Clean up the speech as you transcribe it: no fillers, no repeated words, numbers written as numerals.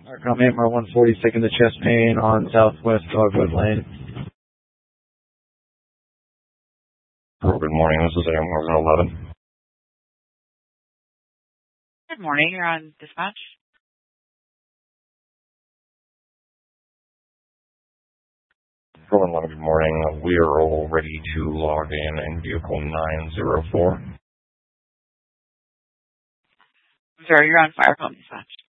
Arcom 8 Mar 140, taking the chest pain on Southwest Dogwood Lane. Good morning, this is AM 11. Good morning, you're on dispatch. Good morning, we are all ready to log in vehicle 904. Sorry, you're on Fire Phone Dispatch.